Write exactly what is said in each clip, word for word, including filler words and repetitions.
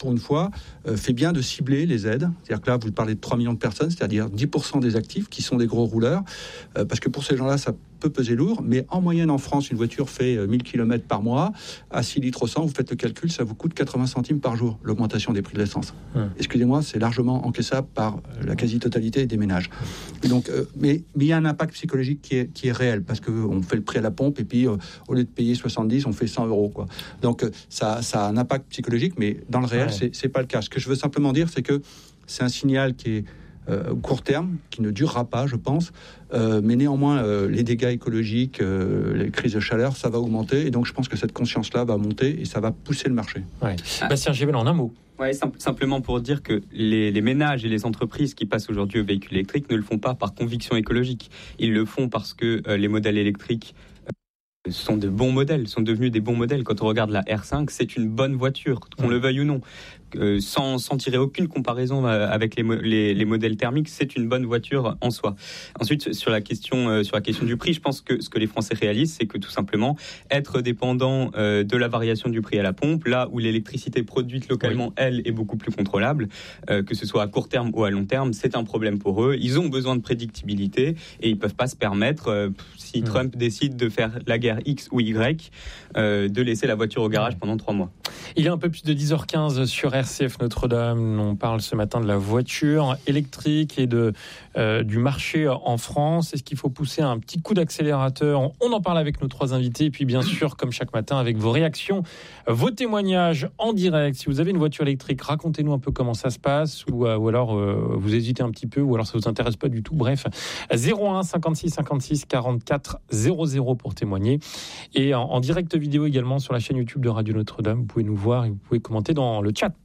pour une fois, euh, fait bien de cibler les aides. C'est-à-dire que là, vous parlez de trois millions de personnes, c'est-à-dire dix pour cent des actifs qui sont des gros rouleurs, euh, parce que pour ces gens-là, ça peut peser lourd, mais en moyenne en France, une voiture fait euh, mille kilomètres par mois, à six litres au cent, vous faites le calcul, ça vous coûte quatre-vingts centimes par jour, l'augmentation des prix de l'essence. Hum. Excusez-moi, c'est largement encaissable par la quasi-totalité des ménages. Et donc, euh, mais il y a un impact psychologique qui est, qui est réel, parce qu'on fait le prix à la pompe, et puis euh, au lieu de payer soixante-dix, on fait cent euros. Quoi. Donc, euh, ça, ça a un impact psychologique, mais dans le réel, ouais. c'est, c'est pas le cas. Ce que je veux simplement dire, c'est que c'est un signal qui est Euh, court terme, qui ne durera pas, je pense, euh, mais néanmoins, euh, les dégâts écologiques, euh, les crises de chaleur, ça va augmenter, et donc je pense que cette conscience-là va monter, et ça va pousser le marché. Ouais. Ah. Bastien Gébel, en un mot. Ouais, sim- simplement pour dire que les, les ménages et les entreprises qui passent aujourd'hui aux véhicules électriques ne le font pas par conviction écologique. Ils le font parce que euh, les modèles électriques euh, sont de bons modèles, sont devenus des bons modèles. Quand on regarde la R cinq, c'est une bonne voiture, qu'on mmh. le veuille ou non. Euh, sans, sans tirer aucune comparaison euh, avec les, mo- les, les modèles thermiques, c'est une bonne voiture en soi. Ensuite, sur la question, euh, sur la question du prix, je pense que ce que les Français réalisent, c'est que tout simplement, être dépendant euh, de la variation du prix à la pompe, là où l'électricité produite localement, oui. elle, est beaucoup plus contrôlable, euh, que ce soit à court terme ou à long terme, c'est un problème pour eux. Ils ont besoin de prédictibilité et ils ne peuvent pas se permettre, euh, si mmh. Trump décide de faire la guerre X ou Y, euh, de laisser la voiture au garage pendant trois mois. Il est un peu plus de dix heures quinze sur R C F Notre-Dame. On parle ce matin de la voiture électrique et de, euh, du marché en France. Est-ce qu'il faut pousser un petit coup d'accélérateur ? On en parle avec nos trois invités. Et puis, bien sûr, comme chaque matin, avec vos réactions, vos témoignages en direct. Si vous avez une voiture électrique, racontez-nous un peu comment ça se passe. Ou, ou alors, euh, vous hésitez un petit peu, ou alors ça ne vous intéresse pas du tout. Bref, zéro un cinquante-six cinquante-six quarante-quatre zéro zéro pour témoigner. Et en, en direct vidéo également sur la chaîne YouTube de Radio Notre-Dame. Vous pouvez nous voir et vous pouvez commenter dans le chat.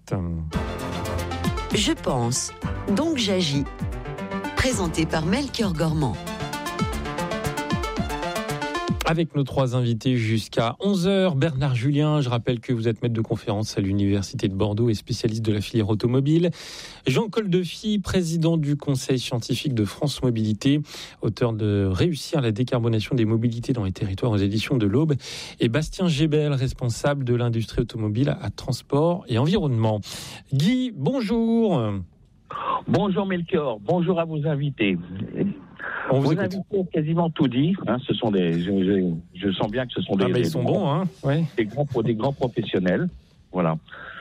Je pense, donc j'agis. Présenté par Melchior Gormand. Avec nos trois invités jusqu'à onze heures, Bernard Julien, je rappelle que vous êtes maître de conférence à l'Université de Bordeaux et spécialiste de la filière automobile. Jean Coldefy, président du Conseil scientifique de France Mobilité, auteur de Réussir la décarbonation des mobilités dans les territoires aux éditions de l'Aube. Et Bastien Gébel, responsable de l'industrie automobile à Transport et Environnement. Guy, bonjour. Bonjour Melchior, bonjour à vos invités. On vous Vos invités ont quasiment tout dit. Hein, ce sont des, je, je, je sens bien que ce sont des, ah ben des, ils sont des, bons, hein. Ouais. des grands, des grands professionnels. Voilà.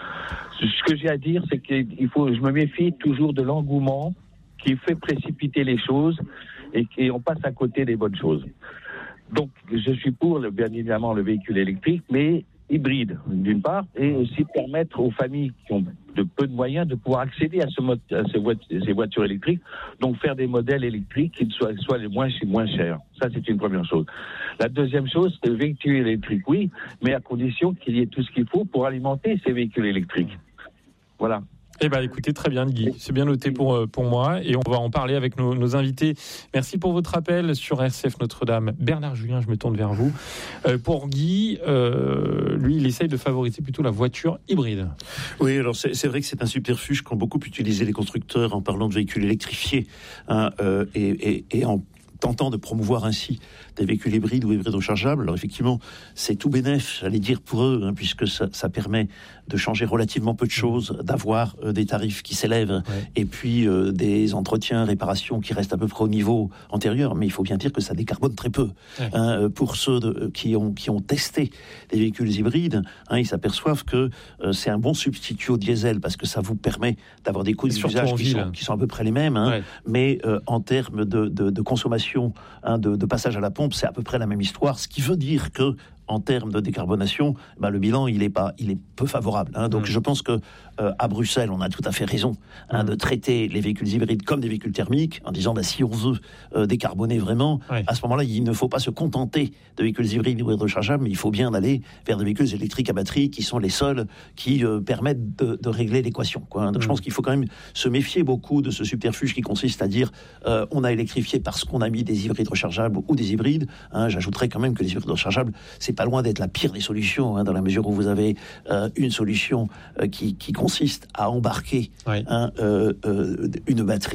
Ce que j'ai à dire, c'est qu'il faut, je me méfie toujours de l'engouement qui fait précipiter les choses et, et on passe à côté des bonnes choses. Donc, je suis pour, le, bien évidemment, le véhicule électrique, mais hybride, d'une part, et aussi permettre aux familles qui ont de peu de moyens de pouvoir accéder à, ce mode, à ces, voitures, ces voitures électriques, donc faire des modèles électriques qui soient, soient les moins, moins chers. Ça, c'est une première chose. La deuxième chose, c'est le véhicule électrique, oui, mais à condition qu'il y ait tout ce qu'il faut pour alimenter ces véhicules électriques. Voilà. Eh bien, écoutez, très bien, Guy. C'est bien noté pour, pour moi. Et on va en parler avec nos, nos invités. Merci pour votre appel sur R C F Notre-Dame. Bernard Julien, je me tourne vers vous. Euh, pour Guy, euh, lui, il essaye de favoriser plutôt la voiture hybride. Oui, alors c'est, c'est vrai que c'est un subterfuge qu'ont beaucoup utilisé les constructeurs en parlant de véhicules électrifiés hein, euh, et, et, et en tentant de promouvoir ainsi des véhicules hybrides ou hybrides rechargeables. Alors effectivement, c'est tout bénef, j'allais dire, pour eux, hein, puisque ça, ça permet de changer relativement peu de choses, d'avoir euh, des tarifs qui s'élèvent, ouais. et puis euh, des entretiens, réparations qui restent à peu près au niveau antérieur. Mais il faut bien dire que ça décarbone très peu. Ouais. Hein, pour ceux de, qui, ont, qui ont testé des véhicules hybrides, hein, ils s'aperçoivent que euh, c'est un bon substitut au diesel, parce que ça vous permet d'avoir des coûts d'usage qui sont, qui sont à peu près les mêmes, hein, ouais. mais euh, en termes de, de, de consommation, hein, de, de passage à la pompe, c'est à peu près la même histoire, ce qui veut dire que en termes de décarbonation, ben le bilan il est pas, il est peu favorable. Hein. Donc mmh. je pense que euh, à Bruxelles, on a tout à fait raison hein, mmh. de traiter les véhicules hybrides comme des véhicules thermiques, en disant ben, si on veut euh, décarboner vraiment, ouais. à ce moment-là, il ne faut pas se contenter de véhicules hybrides ou rechargeables, mais il faut bien aller vers des véhicules électriques à batterie qui sont les seuls qui euh, permettent de, de régler l'équation. Quoi, hein. Donc mmh. je pense qu'il faut quand même se méfier beaucoup de ce subterfuge qui consiste à dire euh, on a électrifié parce qu'on a mis des hybrides rechargeables ou des hybrides. Hein. J'ajouterais quand même que les hybrides rechargeables, c'est pas loin d'être la pire des solutions, hein, dans la mesure où vous avez euh, une solution euh, qui, qui consiste à embarquer oui. hein, euh, euh, une batterie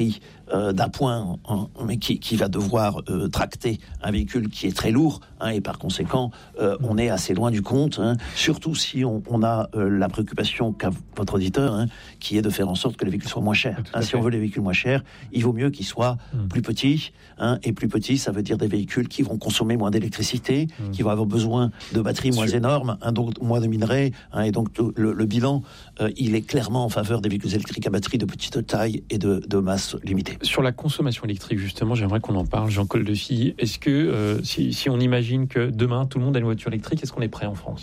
euh, d'appoint, hein, mais qui, qui va devoir euh, tracter un véhicule qui est très lourd, hein, et par conséquent, euh, on est assez loin du compte, hein, surtout si on, on a euh, la préoccupation qu'a votre auditeur, hein, qui est de faire en sorte que les véhicules soient moins chers. Hein, si on veut les véhicules moins chers, il vaut mieux qu'ils soient mmh. plus petits, hein, et plus petits, ça veut dire des véhicules qui vont consommer moins d'électricité, mmh. qui vont avoir besoin de batteries moins énormes, hein, donc moins de minerais, hein, et donc le, le bilan, euh, il est clairement en faveur des véhicules électriques à batterie de petite taille et de, de masse limitée. Sur la consommation électrique, justement, j'aimerais qu'on en parle, Jean Coldefille. Est-ce que, euh, si, si on imagine que demain, tout le monde a une voiture électrique, est-ce qu'on est prêt en France ?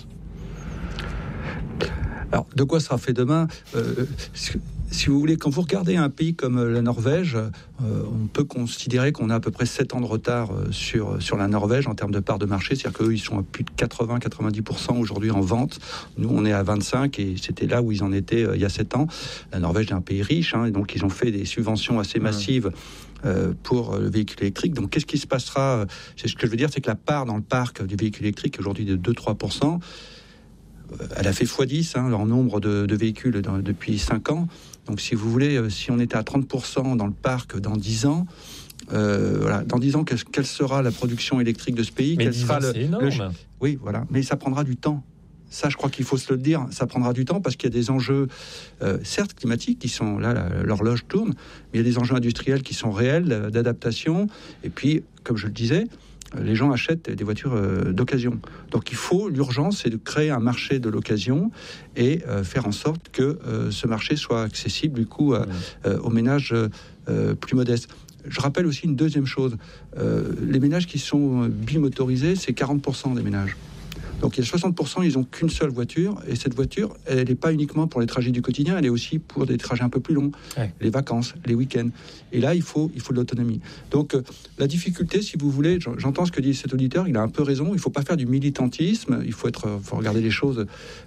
Alors, de quoi sera fait demain ? euh, Si vous voulez, quand vous regardez un pays comme la Norvège, euh, on peut considérer qu'on a à peu près sept ans de retard sur, sur la Norvège en termes de part de marché. C'est-à-dire qu'eux, ils sont à plus de quatre-vingts à quatre-vingt-dix pour cent aujourd'hui en vente. Nous, on est à vingt-cinq et c'était là où ils en étaient euh, il y a sept ans. La Norvège est un pays riche, hein, et donc ils ont fait des subventions assez massives euh, pour le véhicule électrique. Donc, qu'est-ce qui se passera ? C'est ce que je veux dire, c'est que la part dans le parc du véhicule électrique est aujourd'hui de deux à trois pour cent. Elle a fait fois dix, hein, leur nombre de, de véhicules dans, depuis cinq ans. Donc, si vous voulez, si on était à trente pour cent dans le parc dans dix ans, euh, voilà, dans dix ans, quelle, quelle sera la production électrique de ce pays ? Mais quel dix sera ans, le, c'est énorme. le, oui, voilà. Mais ça prendra du temps. Ça, je crois qu'il faut se le dire. Ça prendra du temps parce qu'il y a des enjeux, euh, certes climatiques, qui sont là, la, l'horloge tourne, mais il y a des enjeux industriels qui sont réels, d'adaptation. Et puis, comme je le disais, les gens achètent des voitures euh, d'occasion. Donc il faut, l'urgence, c'est de créer un marché de l'occasion et euh, faire en sorte que euh, ce marché soit accessible du coup euh, euh, aux ménages euh, plus modestes. Je rappelle aussi une deuxième chose. Euh, les ménages qui sont bimotorisés, c'est quarante pour cent des ménages. Donc il y a soixante pour cent, ils n'ont qu'une seule voiture, et cette voiture, elle n'est pas uniquement pour les trajets du quotidien, elle est aussi pour des trajets un peu plus longs, ouais. les vacances, les week-ends. Et là, il faut, il faut de l'autonomie. Donc euh, la difficulté, si vous voulez, j'entends ce que dit cet auditeur, il a un peu raison, il ne faut pas faire du militantisme, il faut, être, faut regarder les choses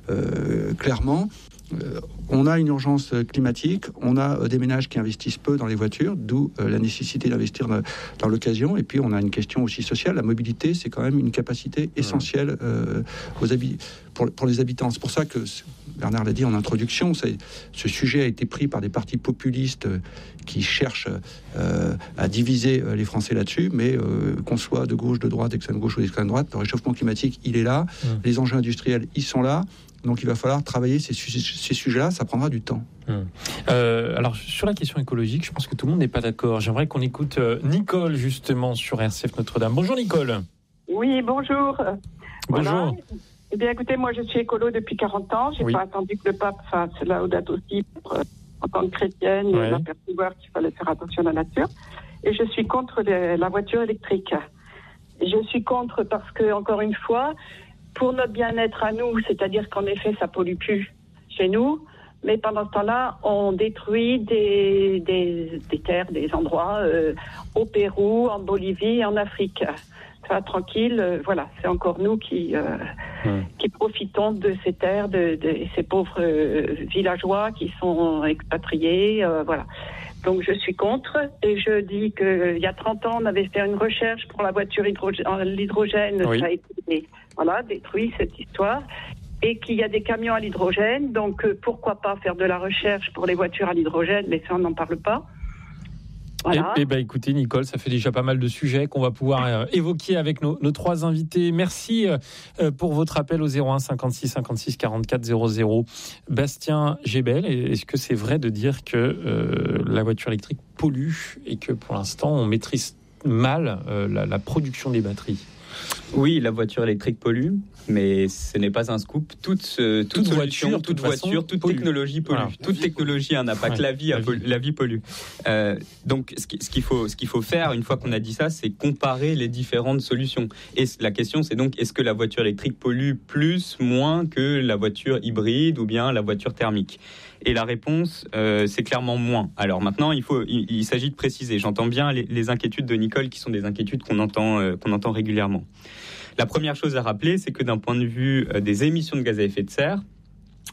euh, clairement. Euh, on a une urgence climatique, on a euh, des ménages qui investissent peu dans les voitures, d'où euh, la nécessité d'investir dans, dans l'occasion. Et puis on a une question aussi sociale. La mobilité, c'est quand même une capacité essentielle euh, aux habi- pour, pour les habitants. C'est pour ça que Bernard l'a dit en introduction, c'est, ce sujet a été pris par des partis populistes euh, qui cherchent euh, à diviser euh, les Français là-dessus, mais euh, qu'on soit de gauche, de droite, d'extrême gauche ou d'extrême droite, le réchauffement climatique, il est là. Mmh. Les enjeux industriels, ils sont là. Donc il va falloir travailler ces, ces sujets-là, ça prendra du temps. Hum. Euh, alors sur la question écologique, je pense que tout le monde n'est pas d'accord. J'aimerais qu'on écoute euh, Nicole justement sur R C F Notre-Dame. Bonjour Nicole. Oui, bonjour. Bonjour. Voilà. Eh bien écoutez, moi je suis écolo depuis quarante ans. J'ai oui. pas attendu que le pape fasse la Laudato Si pour, euh, en tant que chrétienne, ouais. l'apercevoir qu'il fallait faire attention à la nature. Et je suis contre les, la voiture électrique. Et je suis contre parce que, encore une fois, pour notre bien-être à nous, c'est-à-dire qu'en effet, ça pollue plus chez nous, mais pendant ce temps-là, on détruit des, des, des terres, des endroits euh, au Pérou, en Bolivie, en Afrique. Ça va tranquille, euh, voilà, c'est encore nous qui, euh, mmh. qui profitons de ces terres, de, de ces pauvres euh, villageois qui sont expatriés, euh, voilà. Donc je suis contre et je dis qu'il y a trente ans, on avait fait une recherche pour la voiture hydrogène, l'hydrogène, oui. ça a été voilà, détruit cette histoire, et qu'il y a des camions à l'hydrogène, donc euh, pourquoi pas faire de la recherche pour les voitures à l'hydrogène, mais ça on n'en parle pas. Voilà. Eh, eh ben, écoutez Nicole, ça fait déjà pas mal de sujets qu'on va pouvoir euh, évoquer avec nos, nos trois invités. Merci euh, pour votre appel au zéro un cinquante-six cinquante-six quarante-quatre zéro zéro. Bastien Gébel, est-ce que c'est vrai de dire que euh, la voiture électrique pollue et que pour l'instant on maîtrise mal euh, la, la production des batteries ? Oui, la voiture électrique pollue, mais ce n'est pas un scoop. Toute, euh, toute, toute solution, voiture, toute, toute voiture, toute pollue. technologie pollue. Voilà. Toute technologie a un impact. Ouais, la, vie, la, vie. la vie pollue. Euh, donc, ce, qui, ce, qu'il faut, ce qu'il faut faire, une fois qu'on a dit ça, c'est comparer les différentes solutions. Et la question, c'est donc, est-ce que la voiture électrique pollue plus, moins que la voiture hybride ou bien la voiture thermique ? Et la réponse, euh, c'est clairement moins. Alors maintenant, il, faut, il, il s'agit de préciser. J'entends bien les, les inquiétudes de Nicole, qui sont des inquiétudes qu'on entend, euh, qu'on entend régulièrement. La première chose à rappeler, c'est que d'un point de vue euh, des émissions de gaz à effet de serre,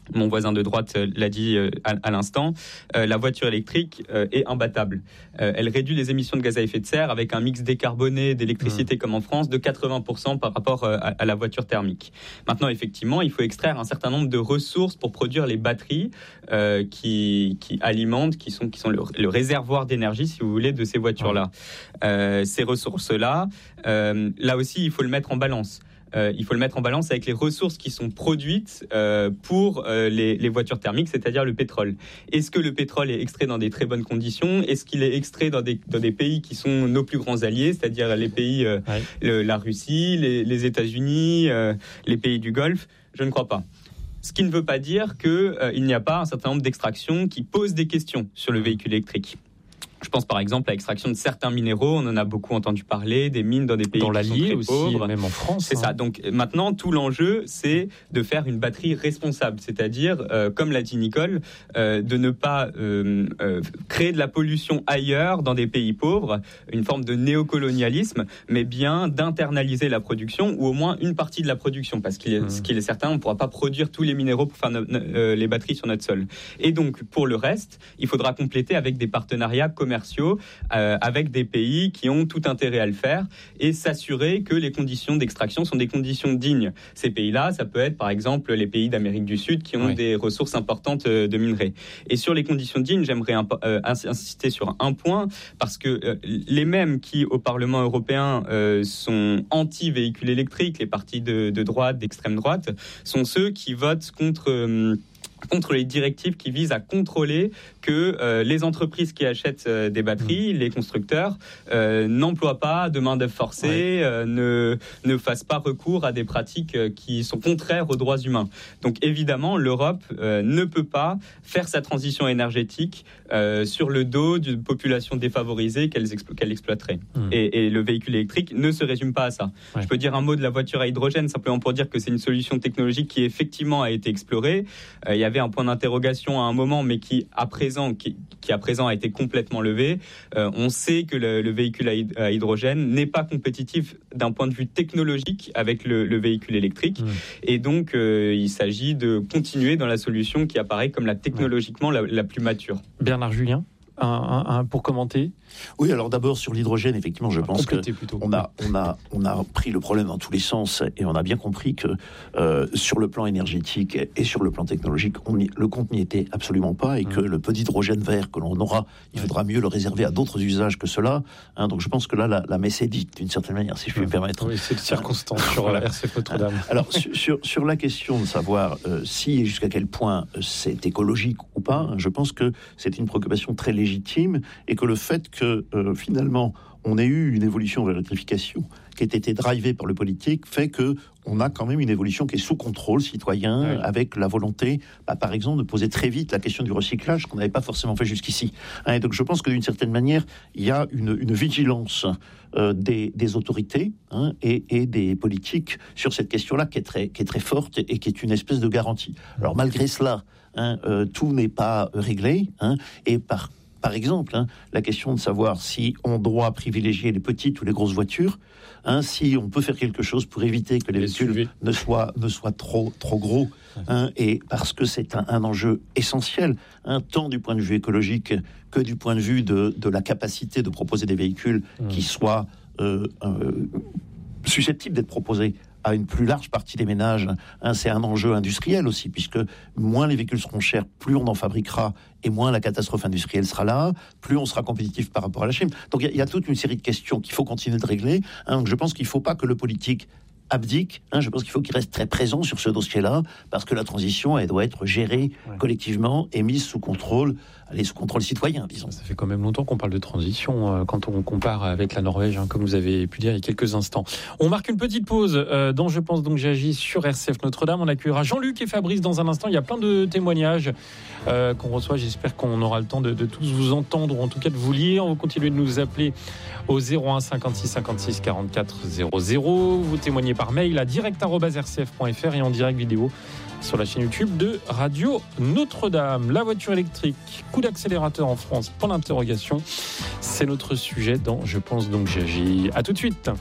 Mon voisin de droite l'a dit à, à l'instant, euh, la voiture électrique euh, est imbattable. Euh, elle réduit les émissions de gaz à effet de serre avec un mix décarboné d'électricité mmh. comme en France de quatre-vingts pour cent par rapport à, à la voiture thermique. Maintenant, effectivement, il faut extraire un certain nombre de ressources pour produire les batteries euh, qui, qui alimentent, qui sont, qui sont le, le réservoir d'énergie, si vous voulez, de ces voitures-là. Euh, ces ressources-là, euh, là aussi, il faut le mettre en balance. Euh, il faut le mettre en balance avec les ressources qui sont produites euh, pour euh, les, les voitures thermiques, c'est-à-dire le pétrole. Est-ce que le pétrole est extrait dans des très bonnes conditions ? Est-ce qu'il est extrait dans des, dans des pays qui sont nos plus grands alliés, c'est-à-dire les pays, euh, ouais. le, la Russie, les, les États-Unis, euh, les pays du Golfe ? Je ne crois pas. Ce qui ne veut pas dire qu'il euh, n'y a pas un certain nombre d'extractions qui posent des questions sur le véhicule électrique. Je pense par exemple à l'extraction de certains minéraux, on en a beaucoup entendu parler, des mines dans des pays dans qui sont très aussi, pauvres. Même en France. C'est hein. ça. Donc maintenant, tout l'enjeu, c'est de faire une batterie responsable, c'est-à-dire, euh, comme l'a dit Nicole, euh, de ne pas euh, euh, créer de la pollution ailleurs, dans des pays pauvres, une forme de néocolonialisme, mais bien d'internaliser la production, ou au moins une partie de la production, parce qu'il est, mmh. ce qu'il est certain, on ne pourra pas produire tous les minéraux pour faire no, no, euh, les batteries sur notre sol. Et donc, pour le reste, il faudra compléter avec des partenariats commerciaux commerciaux euh, avec des pays qui ont tout intérêt à le faire et s'assurer que les conditions d'extraction sont des conditions dignes. Ces pays-là, ça peut être par exemple les pays d'Amérique du Sud qui ont oui. des ressources importantes euh, de minerais. Et sur les conditions dignes, j'aimerais imp- euh, insister sur un point parce que euh, les mêmes qui au Parlement européen euh, sont anti-véhicules électriques, les partis de, de droite, d'extrême droite, sont ceux qui votent contre... Euh, contre les directives qui visent à contrôler que euh, les entreprises qui achètent euh, des batteries, mmh. les constructeurs, euh, n'emploient pas de main-d'œuvre forcée, ouais. euh, ne, ne fassent pas recours à des pratiques euh, qui sont contraires aux droits humains. Donc évidemment, l'Europe euh, ne peut pas faire sa transition énergétique euh, sur le dos d'une population défavorisée qu'elle, explo- qu'elle exploiterait. Mmh. Et, et le véhicule électrique ne se résume pas à ça. Ouais. Je peux dire un mot de la voiture à hydrogène, simplement pour dire que c'est une solution technologique qui effectivement a été explorée. Euh, il y a avait un point d'interrogation à un moment, mais qui à présent, qui, qui à présent a été complètement levé. Euh, on sait que le, le véhicule à hydrogène n'est pas compétitif d'un point de vue technologique avec le, le véhicule électrique. Mmh. Et donc, euh, il s'agit de continuer dans la solution qui apparaît comme la technologiquement la, la plus mature. Bernard Julien, un, un, un pour commenter. Oui, alors d'abord sur l'hydrogène, effectivement, je pense que on a, on a, on a pris le problème dans tous les sens et on a bien compris que euh, sur le plan énergétique et sur le plan technologique, on y, le compte n'y était absolument pas et mmh. que le peu d'hydrogène vert que l'on aura, il faudra mieux le réserver à d'autres usages que cela. Hein, donc je pense que là, la, la messe est dite d'une certaine manière, si je puis mmh. me permettre. Oui, c'est une circonstance sur voilà. R C F Notre-Dame. Alors sur, sur, sur la question de savoir euh, si et jusqu'à quel point c'est écologique ou pas, hein, je pense que c'est une préoccupation très légitime et que le fait que que euh, finalement on ait eu une évolution vers l'électrification qui ait été drivée par le politique fait que on a quand même une évolution qui est sous contrôle citoyen, oui. avec la volonté, bah, par exemple, de poser très vite la question du recyclage qu'on n'avait pas forcément fait jusqu'ici. Hein, et donc je pense que d'une certaine manière, il y a une, une vigilance euh, des, des autorités hein, et, et des politiques sur cette question-là qui est très, qui est très forte et qui est une espèce de garantie. Alors malgré cela, hein, euh, tout n'est pas réglé hein, et par Par exemple, hein, la question de savoir si on doit privilégier les petites ou les grosses voitures, hein, si on peut faire quelque chose pour éviter que les, les véhicules ne soient, ne soient trop, trop gros, hein, et parce que c'est un, un enjeu essentiel, hein, tant du point de vue écologique que du point de vue de, de la capacité de proposer des véhicules mmh. qui soient euh, euh, susceptibles d'être proposés à une plus large partie des ménages. Hein, c'est un enjeu industriel aussi, puisque moins les véhicules seront chers, plus on en fabriquera, et moins la catastrophe industrielle sera là, plus on sera compétitif par rapport à la Chine. Donc il y, y a toute une série de questions qu'il faut continuer de régler. Hein, donc je pense qu'il ne faut pas que le politique abdique. Hein, je pense qu'il faut qu'il reste très présent sur ce dossier-là, parce que la transition, elle doit être gérée ouais. collectivement et mise sous contrôle, allez, sous contrôle citoyen, disons. Ça fait quand même longtemps qu'on parle de transition euh, quand on compare avec la Norvège, hein, comme vous avez pu dire il y a quelques instants. On marque une petite pause euh, dont je pense donc j'agis sur R C F Notre-Dame. On accueillera Jean-Luc et Fabrice dans un instant. Il y a plein de témoignages euh, qu'on reçoit. J'espère qu'on aura le temps de, de tous vous entendre, ou en tout cas de vous lire. Vous continuez de nous appeler au zéro un cinquante-six cinquante-six quarante-quatre zéro zéro. Vous témoignez par mail à direct arobase r c f point f r et en direct vidéo sur la chaîne YouTube de Radio Notre-Dame. La voiture électrique, coup d'accélérateur en France, point d'interrogation. C'est notre sujet dans Je pense donc j'agis. À tout de suite.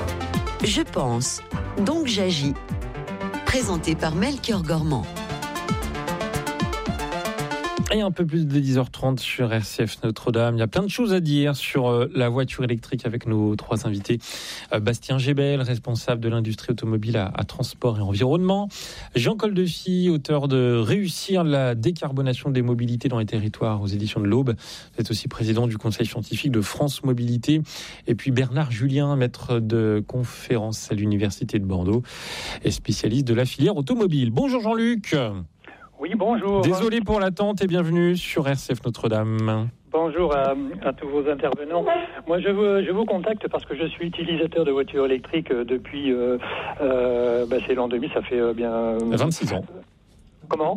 Je pense donc j'agis. Présenté par Melchior Gormand. Et un peu plus de dix heures trente sur R C F Notre-Dame. Il y a plein de choses à dire sur euh, la voiture électrique avec nos trois invités. Euh, Bastien Gébel, responsable de l'industrie automobile à, à Transport et Environnement. Jean Coldefy, auteur de Réussir la décarbonation des mobilités dans les territoires aux éditions de l'Aube. Vous êtes aussi président du conseil scientifique de France Mobilité. Et puis Bernard Julien, maître de conférence à l'Université de Bordeaux et spécialiste de la filière automobile. Bonjour Jean-Luc. Oui, bonjour. Désolé pour l'attente et bienvenue sur R C F Notre-Dame. Bonjour à, à tous vos intervenants. Moi, je vous, je vous contacte parce que je suis utilisateur de voitures électriques depuis, euh, euh, bah, c'est l'an deux mille, ça fait euh, bien... vingt-six ans. Comment ?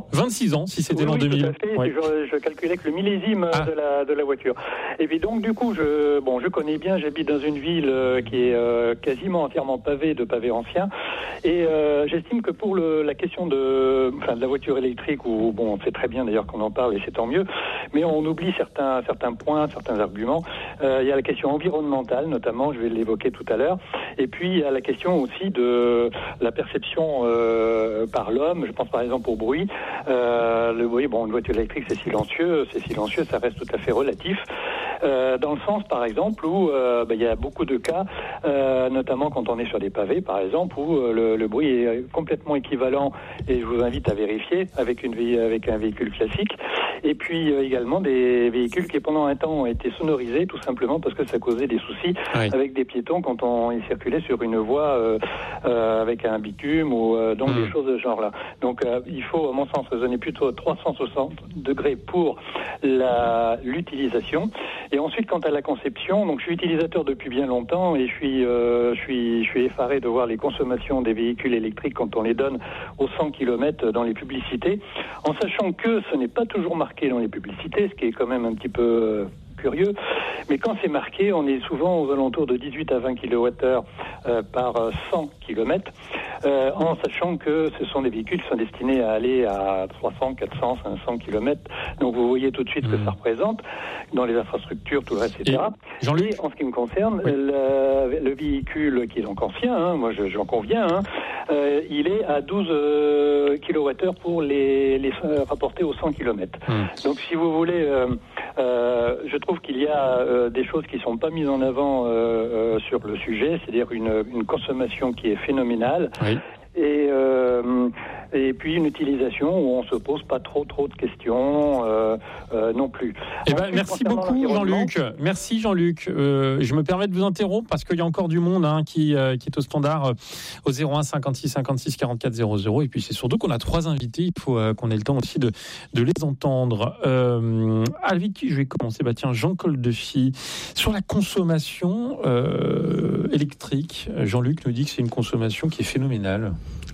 vingt-six ans, si c'était oui, l'an oui, deux mille. Tout à fait. Ouais. Je, je calculais que le millésime ah. de, la, de la voiture. Et puis donc, du coup, je, bon, je connais bien, j'habite dans une ville euh, qui est euh, quasiment entièrement pavée de pavés anciens. Et euh, j'estime que pour le, la question de, enfin, de la voiture électrique, où bon, on sait très bien d'ailleurs qu'on en parle et c'est tant mieux, mais on oublie certains, certains points, certains arguments. Euh, il y a la question environnementale, notamment, je vais l'évoquer tout à l'heure. Et puis, il y a la question aussi de la perception euh, par l'homme. Je pense par exemple au bruit. Euh, le bruit, bon, une voiture électrique, c'est silencieux, c'est silencieux, ça reste tout à fait relatif. Euh, dans le sens, par exemple, où euh, bah, il y a beaucoup de cas, euh, notamment quand on est sur des pavés, par exemple, où euh, le, le bruit est complètement équivalent, et je vous invite à vérifier, avec, une, avec un véhicule classique. Et puis euh, également des véhicules qui, pendant un temps, ont été sonorisés, tout simplement parce que ça causait des soucis oui. avec des piétons quand on y circulait sur une voie euh, euh, avec un bitume ou euh, donc mmh. des choses de ce genre-là. Donc euh, il faut, à mon sens, raisonner plutôt trois cent soixante degrés pour la, l'utilisation. Et ensuite, quant à la conception, donc je suis utilisateur depuis bien longtemps et je suis, euh, je suis, je suis effaré de voir les consommations des véhicules électriques quand on les donne aux cent kilomètres dans les publicités, en sachant que ce n'est pas toujours marqué dans les publicités, ce qui est quand même un petit peu euh, curieux. Mais quand c'est marqué, on est souvent aux alentours de dix-huit à vingt kilowattheures euh, par cent kilomètres, euh, en sachant que ce sont des véhicules qui sont destinés à aller à trois cents, quatre cents, cinq cents kilomètres. Donc vous voyez tout de suite mmh. ce que ça représente dans les infrastructures, tout le reste, et cetera. Et, Jean-Luc, et en ce qui me concerne, oui. le, le véhicule qui est donc ancien, hein, moi je, j'en conviens, hein, euh, il est à douze euh, kilowattheures pour les, les euh, rapporter aux cent kilomètres. Mmh. Donc si vous voulez, euh, euh, je trouve qu'il y a euh, des choses qui ne sont pas mises en avant euh, euh, sur le sujet, c'est-à-dire une, une consommation qui est phénoménale. Oui. Et, euh, et puis une utilisation où on se pose pas trop trop de questions euh, euh, non plus. Eh ben, merci beaucoup Jean-Luc. Merci Jean-Luc. Euh, je me permets de vous interrompre parce qu'il y a encore du monde hein, qui, euh, qui est au standard euh, au zéro un cinquante-six cinquante-six quarante-quatre zéro zéro. Et puis c'est surtout qu'on a trois invités. Il faut euh, qu'on ait le temps aussi de, de les entendre. Euh, avec qui je vais commencer ? Bah tiens, Jean Coldefy. Sur la consommation euh, électrique, Jean-Luc nous dit que c'est une consommation qui est phénoménale.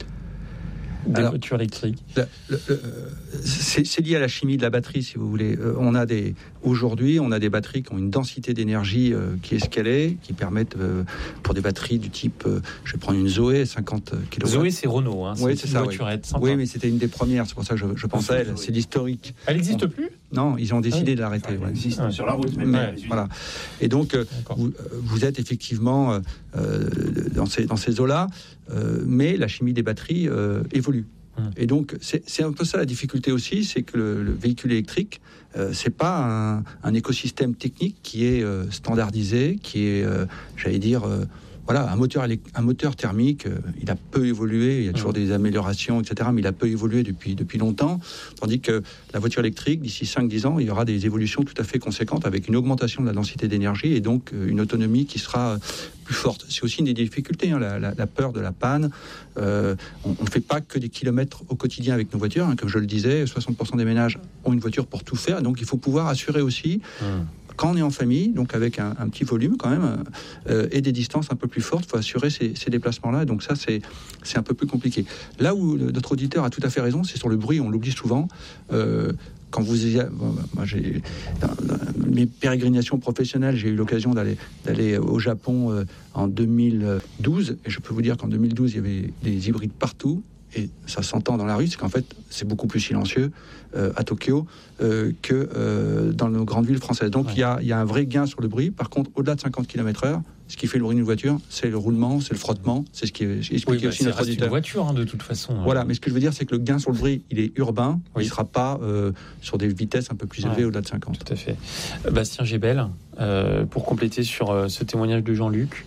Des Alors, voitures électriques. Le, le, le, c'est, c'est lié à la chimie de la batterie, si vous voulez. Euh, on a des, aujourd'hui, on a des batteries qui ont une densité d'énergie euh, qui est ce qu'elle est, qui permettent, euh, pour des batteries du type, euh, je vais prendre une Zoé, cinquante kilowatts. Zoé, c'est Renault, hein, c'est, oui, c'est une ça, voiturette. Oui. oui, mais c'était une des premières, c'est pour ça que je, je pense à elle. C'est l'historique. Elle n'existe plus ? Non, ils ont décidé oui. de l'arrêter. Elle ouais. existe ouais. sur la route, même. Mais, voilà. Et donc, euh, vous, vous êtes effectivement euh, dans ces, dans ces eaux-là, euh, mais la chimie des batteries euh, évolue. Et donc, c'est, c'est un peu ça la difficulté aussi, c'est que le, le véhicule électrique, euh, c'est pas un, un écosystème technique qui est euh, standardisé, qui est, euh, j'allais dire, euh, voilà, un moteur, un moteur thermique, euh, il a peu évolué, il y a toujours des améliorations, et cetera, mais il a peu évolué depuis, depuis longtemps, tandis que la voiture électrique, d'ici cinq à dix ans, il y aura des évolutions tout à fait conséquentes avec une augmentation de la densité d'énergie et donc euh, une autonomie qui sera plus forte. C'est aussi une des difficultés, hein, la, la, la peur de la panne. Euh, on ne fait pas que des kilomètres au quotidien avec nos voitures, hein, comme je le disais, soixante pour cent des ménages ont une voiture pour tout faire, donc il faut pouvoir assurer aussi... Mmh. Quand on est en famille, donc avec un, un petit volume quand même, euh, et des distances un peu plus fortes, il faut assurer ces, ces déplacements-là. Donc ça, c'est, c'est un peu plus compliqué. Là où le, notre auditeur a tout à fait raison, c'est sur le bruit, on l'oublie souvent. Euh, quand vous y a, bon, moi j'ai dans, dans mes pérégrinations professionnelles, j'ai eu l'occasion d'aller d'aller au Japon euh, en deux mille douze, et je peux vous dire qu'en deux mille douze, il y avait des hybrides partout. et ça s'entend dans la rue, c'est qu'en fait, c'est beaucoup plus silencieux euh, à Tokyo euh, que euh, dans nos grandes villes françaises. Donc, il ouais. y, y a un vrai gain sur le bruit. Par contre, au-delà de cinquante kilomètres heure, ce qui fait le bruit d'une voiture, c'est le roulement, c'est le frottement, c'est ce qui est expliqué oui, bah, aussi notre auditeur. C'est une voiture, hein, de toute façon. Voilà, hein. mais ce que je veux dire, c'est que le gain sur le bruit, il est urbain, oui. il ne sera pas euh, sur des vitesses un peu plus élevées ouais, au-delà de cinquante. Tout à fait. Bastien Gébel, euh, pour compléter sur euh, ce témoignage de Jean-Luc.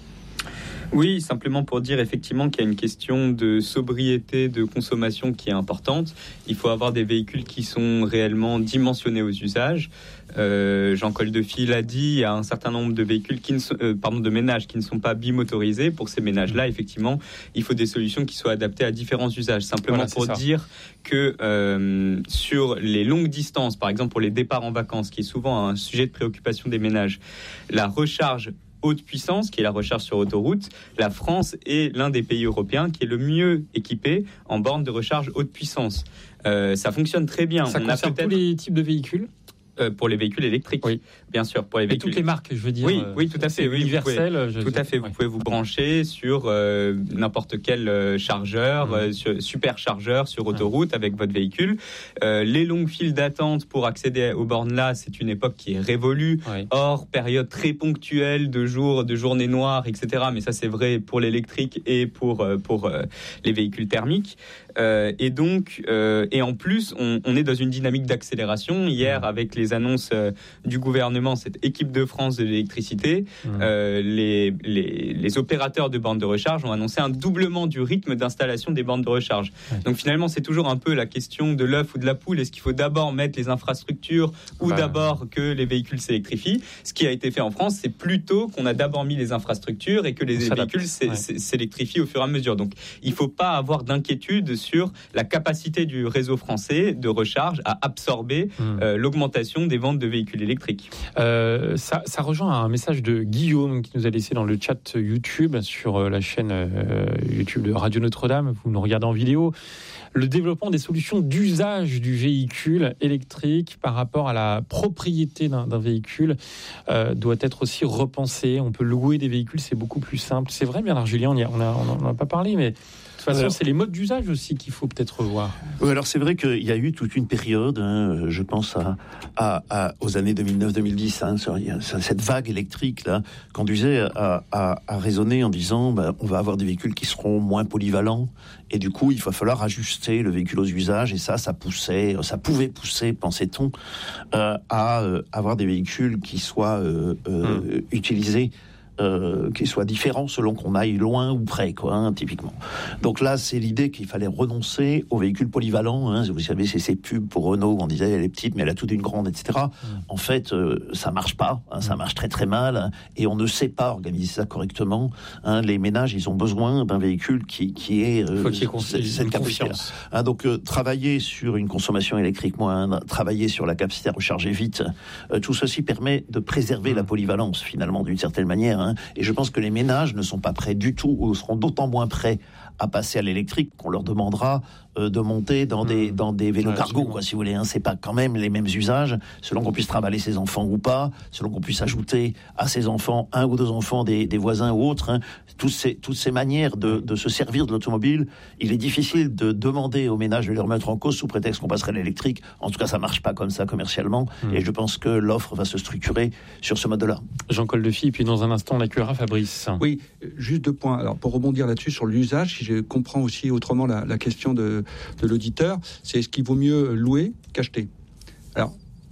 Oui, simplement pour dire effectivement qu'il y a une question de sobriété de consommation qui est importante. Il faut avoir des véhicules qui sont réellement dimensionnés aux usages. Euh, Jean Coldefil l'a dit, il y a un certain nombre de véhicules qui ne sont, euh, pardon, de ménages qui ne sont pas bimotorisés. Pour ces ménages-là, effectivement, il faut des solutions qui soient adaptées à différents usages. Simplement voilà, pour dire que euh, sur les longues distances, par exemple pour les départs en vacances, qui est souvent un sujet de préoccupation des ménages, la recharge haute puissance, qui est la recharge sur autoroute, la France est l'un des pays européens qui est le mieux équipé en bornes de recharge haute puissance. Euh, ça fonctionne très bien. Ça On concerne a tous les types de véhicules euh, pour les véhicules électriques, oui. bien sûr. Pour les Et véhicules... toutes les marques, je veux dire. Oui, oui, tout à fait. Oui, universel. Pouvez, je tout sais, à fait. ouais. Vous pouvez vous brancher sur euh, n'importe quel euh, chargeur, mmh. euh, sur, super chargeur sur autoroute ouais. avec votre véhicule. Euh, les longues files d'attente pour accéder aux bornes là, c'est une époque qui est révolue. Ouais. Or, période très ponctuelle de jours, de journées noires, et cetera. Mais ça, c'est vrai pour l'électrique et pour euh, pour euh, les véhicules thermiques. Euh, et donc, euh, et en plus, on, on est dans une dynamique d'accélération. Hier, mmh. avec les annonces euh, du gouvernement, cette équipe de France de l'électricité, mmh. euh, les, les, les opérateurs de bornes de recharge ont annoncé un doublement du rythme d'installation des bornes de recharge. Ouais. Donc finalement, c'est toujours un peu la question de l'œuf ou de la poule. Est-ce qu'il faut d'abord mettre les infrastructures ou ouais. d'abord que les véhicules s'électrifient ? Ce qui a été fait en France, c'est plutôt qu'on a d'abord mis les infrastructures et que les véhicules ouais. s'électrifient au fur et à mesure. Donc il ne faut pas avoir d'inquiétude sur la capacité du réseau français de recharge à absorber mmh. euh, l'augmentation des ventes de véhicules électriques. Euh, ça, ça rejoint un message de Guillaume qui nous a laissé dans le chat YouTube sur la chaîne euh, YouTube de Radio Notre-Dame. Vous nous regardez en vidéo. Le développement des solutions d'usage du véhicule électrique par rapport à la propriété d'un, d'un véhicule euh, doit être aussi repensé. On peut louer des véhicules, c'est beaucoup plus simple. C'est vrai, Bernard Julien, on n'en a pas parlé, mais... De toute façon, c'est les modes d'usage aussi qu'il faut peut-être revoir. Oui, alors c'est vrai qu'il y a eu toute une période, hein, je pense à, à, à, aux années deux mille neuf deux mille dix, hein, cette vague électrique là, conduisait à, à, à raisonner en disant ben, on va avoir des véhicules qui seront moins polyvalents et du coup il va falloir ajuster le véhicule aux usages et ça, ça poussait, ça pouvait pousser, pensait-on, euh, à euh, avoir des véhicules qui soient euh, euh, mmh. utilisés. Euh, qui soit différent selon qu'on aille loin ou près, quoi, hein, typiquement. Donc là, c'est l'idée qu'il fallait renoncer aux véhicules polyvalents. Hein. Vous savez, c'est ces pubs pour Renault, on disait elle est petite, mais elle a toute une grande, et cetera. Mmh. En fait, euh, ça marche pas, hein, ça marche très très mal, hein, et on ne sait pas organiser ça correctement. Hein. Les ménages, ils ont besoin d'un véhicule qui, qui est euh, faut qu'il y ait cette, cette capacité. Hein, donc euh, travailler sur une consommation électrique moindre, travailler sur la capacité à recharger vite, euh, tout ceci permet de préserver mmh. la polyvalence finalement d'une certaine manière. Hein. Et je pense que les ménages ne sont pas prêts du tout, ou seront d'autant moins prêts à passer à l'électrique qu'on leur demandera euh, de monter dans mmh. des dans des vélos ouais, cargo, quoi, si vous voulez. Hein. C'est pas quand même les mêmes usages, selon qu'on puisse trimballer ses enfants ou pas, selon qu'on puisse ajouter à ses enfants un ou deux enfants des, des voisins ou autres. Hein. Toutes ces toutes ces manières de, de se servir de l'automobile, il est difficile de demander aux ménages de les remettre en cause sous prétexte qu'on passerait à l'électrique. En tout cas, ça marche pas comme ça commercialement. Mmh. Et je pense que l'offre va se structurer sur ce mode-là. Jean Coldefil, puis dans un instant, on accueillera Fabrice. Oui, juste deux points. Alors pour rebondir là-dessus sur l'usage, si je comprends aussi autrement la, la question de, de l'auditeur, c'est est-ce qu'il vaut mieux louer qu'acheter ? Alors,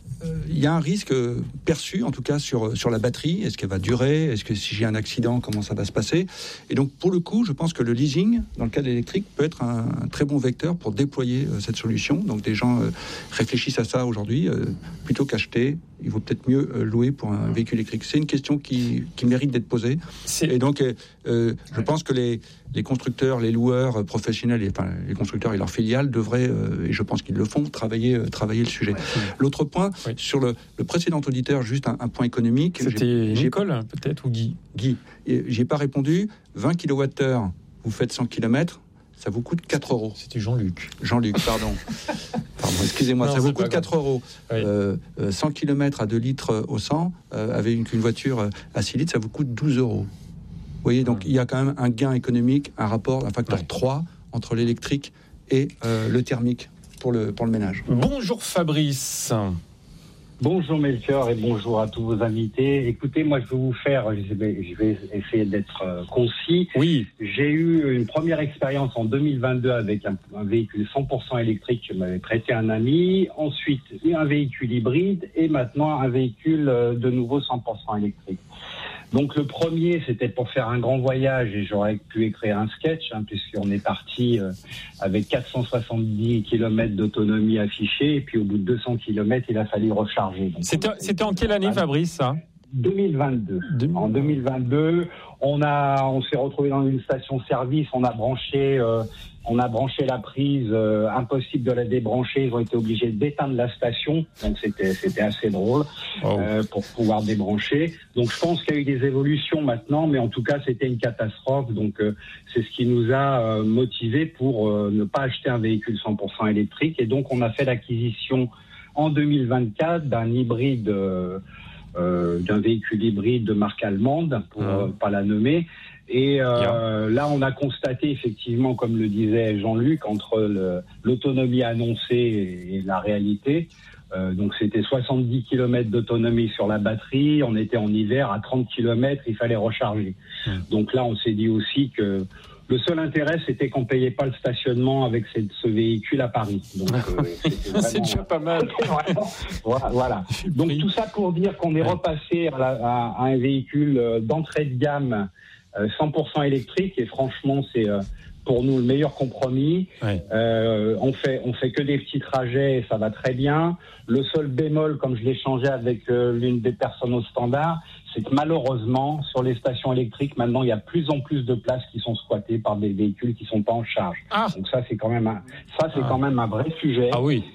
il y a un risque perçu, en tout cas, sur, sur la batterie. Est-ce qu'elle va durer ? Est-ce que si j'ai un accident, comment ça va se passer ? Et donc, pour le coup, je pense que le leasing, dans le cas de l'électrique, peut être un, un très bon vecteur pour déployer euh, cette solution. Donc, des gens euh, réfléchissent à ça aujourd'hui. Euh, plutôt qu'acheter, il vaut peut-être mieux euh, louer pour un véhicule électrique. C'est une question qui, qui mérite d'être posée. C'est... Et donc, euh, euh, je pense que les, les constructeurs, les loueurs euh, professionnels, et, enfin, les constructeurs et leurs filiales devraient, euh, et je pense qu'ils le font, travailler, euh, travailler le sujet. L'autre point, oui. sur le, le précédent auditeur, juste un, un point économique. C'était j'ai, Nicole, j'ai, peut-être, ou Guy Guy, j'ai pas répondu. vingt kilowattheures, vous faites cent kilomètres, ça vous coûte quatre euros. C'était Jean-Luc. Jean-Luc, pardon. pardon excusez-moi, non, ça vous coûte quatre euros. Oui. Euh, cent kilomètres à deux litres au cent, euh, avec une voiture à six litres, ça vous coûte douze euros. Vous voyez, donc il y a quand même un gain économique, un rapport, un facteur ouais. trois entre l'électrique et euh, le thermique pour le, pour le ménage. Bonjour Fabrice. Bonjour Melchior et bonjour à tous vos invités. Écoutez, moi je vais vous faire, je vais, je vais essayer d'être euh, concis. Oui. J'ai eu une première expérience en deux mille vingt-deux avec un, un véhicule cent pour cent électrique que m'avait prêté un ami. Ensuite, un véhicule hybride et maintenant un véhicule euh, de nouveau cent pour cent électrique. Donc le premier, c'était pour faire un grand voyage et j'aurais pu écrire un sketch, hein, puisqu'on est parti euh, avec quatre cent soixante-dix kilomètres d'autonomie affichée et puis au bout de deux cents kilomètres, il a fallu recharger. Donc, c'était, c'était en quelle année, Fabrice, ça ? deux mille vingt-deux. deux mille... En deux mille vingt-deux, on a, on s'est retrouvé dans une station-service, on a branché, euh, on a branché la prise, euh, impossible de la débrancher. Ils ont été obligés d'éteindre la station, donc c'était, c'était assez drôle oh. euh, pour pouvoir débrancher. Donc je pense qu'il y a eu des évolutions maintenant, mais en tout cas c'était une catastrophe. Donc euh, c'est ce qui nous a euh, motivés pour euh, ne pas acheter un véhicule cent pour cent électrique. Et donc on a fait l'acquisition en deux mille vingt-quatre d'un hybride. Euh, Euh, d'un véhicule hybride de marque allemande, pour mmh. euh, pas la nommer. Et euh, yeah. là, on a constaté effectivement, comme le disait Jean-Luc, entre le, l'autonomie annoncée et, et la réalité. Euh, donc, c'était soixante-dix kilomètres d'autonomie sur la batterie. On était en hiver à trente kilomètres, il fallait recharger. Mmh. Donc là, on s'est dit aussi que le seul intérêt, c'était qu'on ne payait pas le stationnement avec cette, ce véhicule à Paris. Donc, euh, vraiment, c'est déjà pas mal. Vraiment, voilà, voilà. Donc tout ça pour dire qu'on est repassé à, la, à, à un véhicule d'entrée de gamme euh, cent pour cent électrique et franchement, c'est euh, pour nous le meilleur compromis. Ouais. Euh, on fait on fait que des petits trajets et ça va très bien. Le seul bémol, comme je l'ai changé avec euh, l'une des personnes au standard, c'est que malheureusement, sur les stations électriques, maintenant, il y a de plus en plus de places qui sont squattées par des véhicules qui sont pas en charge. Ah. Donc ça, c'est quand même un, ça, c'est ah. quand même un vrai sujet. Ah oui.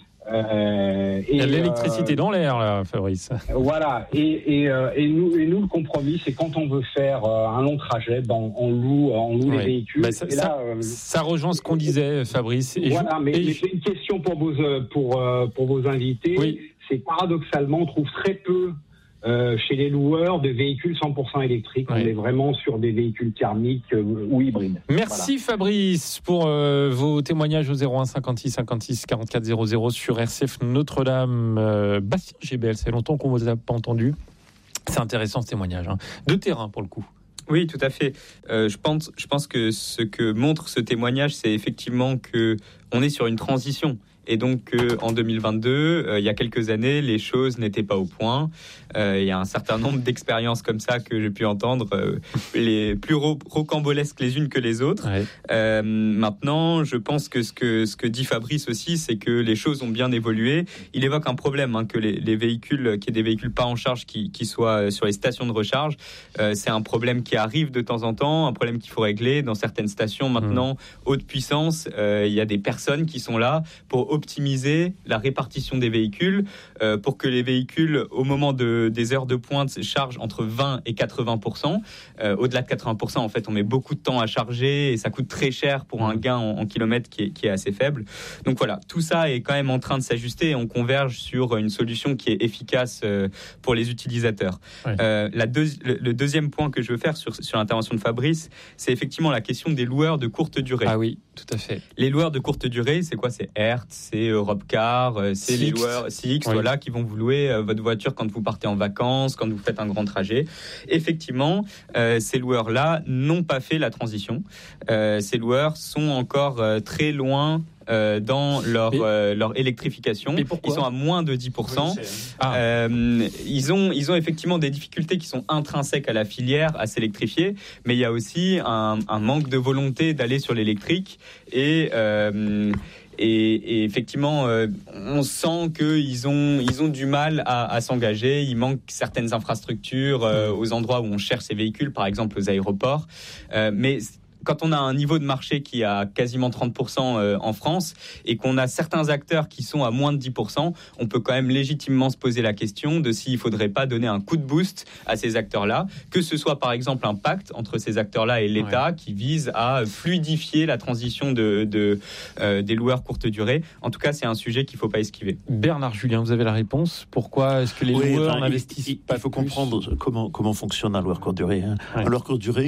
Euh, et, il y a de l'électricité euh, dans l'air, là, Fabrice. Voilà. Et, et, euh, et, nous, et nous, le compromis, c'est quand on veut faire euh, un long trajet, ben, on, on loue, on loue oui. les véhicules. Bah, ça, et là, ça, euh, ça rejoint ce qu'on disait, Fabrice. Et voilà, je, mais, et mais je... j'ai une question pour vos, pour, pour vos invités. Oui. C'est paradoxalement, on trouve très peu Euh, chez les loueurs de véhicules cent pour cent électriques. Oui. On est vraiment sur des véhicules thermiques euh, ou hybrides. Merci voilà. Fabrice pour euh, vos témoignages au zéro un cinquante-six cinquante-six quarante-quatre zéro zéro sur R C F Notre-Dame. Euh, Bastien G B L, c'est longtemps qu'on ne vous a pas entendu. C'est intéressant ce témoignage. Hein. De terrain pour le coup. Oui, tout à fait. Euh, je pense, je pense que ce que montre ce témoignage, c'est effectivement que on est sur une transition. Et donc, euh, en deux mille vingt-deux, euh, il y a quelques années, les choses n'étaient pas au point. Euh, il y a un certain nombre d'expériences comme ça que j'ai pu entendre, euh, les plus ro- rocambolesques les unes que les autres. Ouais. Euh, maintenant, je pense que ce, que ce que dit Fabrice aussi, c'est que les choses ont bien évolué. Il évoque un problème, hein, que les, les véhicules, qu'il y ait des véhicules pas en charge qui, qui soient sur les stations de recharge. Euh, c'est un problème qui arrive de temps en temps, un problème qu'il faut régler. Dans certaines stations, maintenant, mmh. haute puissance, euh, il y a des personnes qui sont là pour optimiser la répartition des véhicules euh, pour que les véhicules, au moment de, des heures de pointe, chargent entre vingt et quatre-vingts pour cent. Euh, au-delà de quatre-vingts pour cent, en fait, on met beaucoup de temps à charger et ça coûte très cher pour un gain en, en kilomètres qui est, qui est assez faible. Donc voilà, tout ça est quand même en train de s'ajuster et on converge sur une solution qui est efficace euh, pour les utilisateurs. Ouais. Euh, la deux, le, le deuxième point que je veux faire sur, sur l'intervention de Fabrice, c'est effectivement la question des loueurs de courte durée. Ah oui, tout à fait. Les loueurs de courte durée, c'est quoi ? C'est Hertz, c'est Europcar, c'est Six. Les loueurs C X, oui. Voilà, qui vont vous louer euh, votre voiture quand vous partez en vacances, quand vous faites un grand trajet. Effectivement, euh, ces loueurs-là n'ont pas fait la transition. Euh, ces loueurs sont encore euh, très loin Euh, dans leur, mais, euh, leur électrification. Ils sont à moins de dix pour cent. Oui, ah. euh, ils, ont, ils ont effectivement des difficultés qui sont intrinsèques à la filière, à s'électrifier, mais il y a aussi un, un manque de volonté d'aller sur l'électrique et... Euh, Et, et effectivement, euh, on sent qu'ils ont, ils ont du mal à, à s'engager. Il manque certaines infrastructures euh, aux endroits où on cherche ces véhicules, par exemple aux aéroports. Euh, mais quand on a un niveau de marché qui a quasiment trente pour cent en France et qu'on a certains acteurs qui sont à moins de dix pour cent, on peut quand même légitimement se poser la question de s'il ne faudrait pas donner un coup de boost à ces acteurs-là, que ce soit par exemple un pacte entre ces acteurs-là et l'État ouais. qui vise à fluidifier la transition de, de, euh, des loueurs courte durée. En tout cas, c'est un sujet qu'il ne faut pas esquiver. Bernard Julien, vous avez la réponse. Pourquoi est-ce que les oui, loueurs ben, n'investissent il, pas Il faut plus. comprendre comment, comment fonctionne un loueur courte durée. Hein. Ouais. Un loueur courte durée,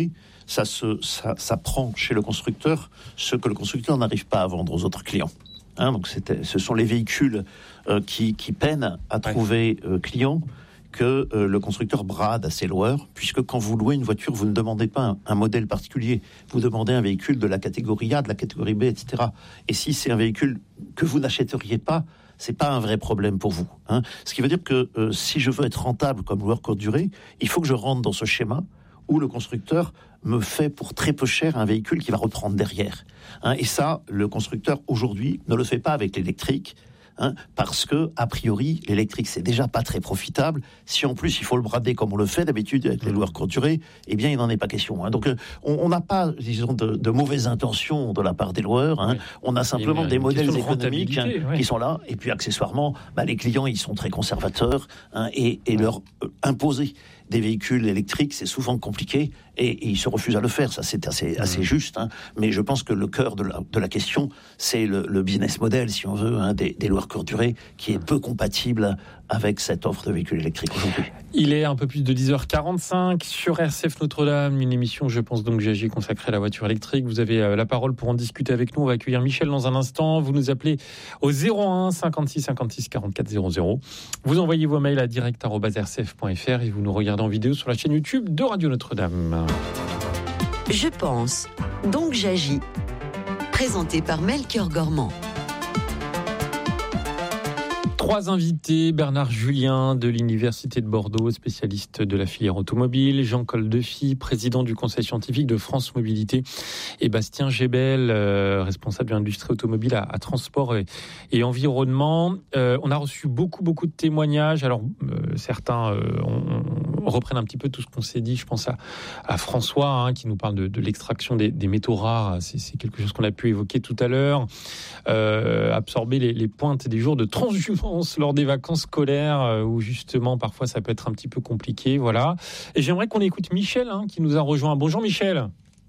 ça, se, ça, ça prend chez le constructeur ce que le constructeur n'arrive pas à vendre aux autres clients. Hein, donc c'était, ce sont les véhicules euh, qui, qui peinent à trouver euh, clients que euh, le constructeur brade à ses loueurs, puisque quand vous louez une voiture, vous ne demandez pas un, un modèle particulier, vous demandez un véhicule de la catégorie A, de la catégorie B, et cetera. Et si c'est un véhicule que vous n'achèteriez pas, c'est pas un vrai problème pour vous. Hein. Ce qui veut dire que euh, si je veux être rentable comme loueur courte durée, il faut que je rentre dans ce schéma où le constructeur me fait pour très peu cher un véhicule qui va reprendre derrière. Hein, et ça, le constructeur aujourd'hui ne le fait pas avec l'électrique, hein, parce que, a priori, l'électrique c'est déjà pas très profitable. Si en plus il faut le brader comme on le fait d'habitude avec les loueurs courte durée, eh bien il n'en est pas question. Hein. Donc euh, on n'a pas, disons, de, de mauvaises intentions de la part des loueurs. Hein. Oui. On a simplement des modèles économiques hein, oui. qui sont là. Et puis accessoirement, bah, les clients ils sont très conservateurs hein, et, et leur euh, imposer des véhicules électriques, c'est souvent compliqué et, et ils se refusent à le faire. Ça, c'est assez, mmh. assez juste. Hein. Mais je pense que le cœur de la, de la question, c'est le, le business model, si on veut, hein, des, des loueurs courte durée, qui est peu compatible avec cette offre de véhicules électriques aujourd'hui. Il est un peu plus de dix heures quarante-cinq sur R C F Notre-Dame, une émission, je pense donc, J A G consacrée à la voiture électrique. Vous avez euh, la parole pour en discuter avec nous. On va accueillir Michel dans un instant. Vous nous appelez au zéro un cinquante-six cinquante-six quarante-quatre zéro zéro. Vous envoyez vos mails à direct arobase r c f point f r et vous nous regardez en vidéo sur la chaîne YouTube de Radio Notre-Dame. Je pense, donc j'agis. Présenté par Melchior Gormand. Trois invités, Bernard Julien de l'Université de Bordeaux, spécialiste de la filière automobile, Jean Coldefy, président du Conseil scientifique de France Mobilité, et Bastien Gébel, euh, responsable de l'industrie automobile à, à Transport et, et Environnement. Euh, on a reçu beaucoup, beaucoup de témoignages. Alors, euh, certains euh, on, on reprennent un petit peu tout ce qu'on s'est dit. Je pense à, à François, hein, qui nous parle de, de l'extraction des, des métaux rares. C'est, c'est quelque chose qu'on a pu évoquer tout à l'heure. Euh, absorber les, les pointes des jours de transhumance lors des vacances scolaires où justement parfois ça peut être un petit peu compliqué, voilà. Et j'aimerais qu'on écoute Michel hein, qui nous a rejoint. Bonjour Michel.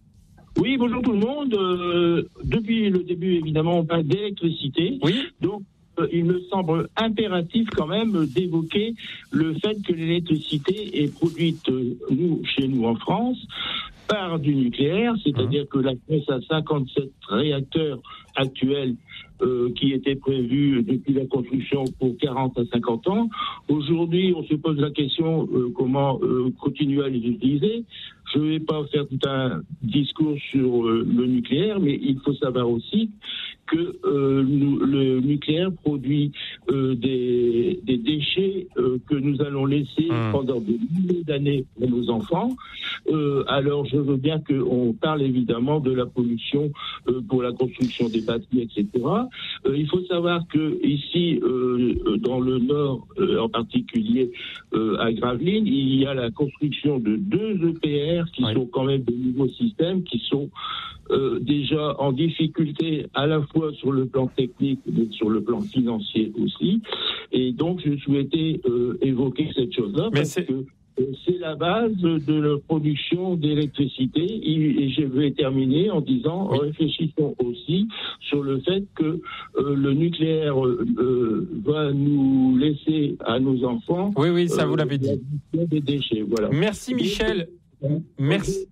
Oui, bonjour tout le monde. Euh, depuis le début évidemment on parle d'électricité. Oui. Donc euh, il me semble impératif quand même d'évoquer le fait que l'électricité est produite euh, nous chez nous en France par du nucléaire, c'est-à-dire mmh. que la France a cinquante-sept réacteurs actuels euh, qui étaient prévus depuis la construction pour quarante à cinquante ans. Aujourd'hui, on se pose la question euh, comment euh, continuer à les utiliser. Je ne vais pas faire tout un discours sur euh, le nucléaire, mais il faut savoir aussi que euh, nous, le nucléaire produit euh, des, des déchets euh, que nous allons laisser mmh. pendant des milliers d'années à nos enfants. Euh, alors, je veux bien qu'on parle évidemment de la pollution euh, pour la construction des bâtiments, et cetera. Euh, il faut savoir que ici, euh, dans le Nord, euh, en particulier euh, à Gravelines, il y a la construction de deux E P R qui oui. sont quand même de nouveaux systèmes qui sont euh, déjà en difficulté à la fois sur le plan technique mais sur le plan financier aussi. Et donc, je souhaitais euh, évoquer cette chose-là mais parce c'est... que c'est la base de la production d'électricité et je vais terminer en disant oui. réfléchissons aussi sur le fait que euh, le nucléaire euh, va nous laisser à nos enfants oui oui ça euh, vous l'avez dit des déchets. Voilà. Merci Michel. Merci.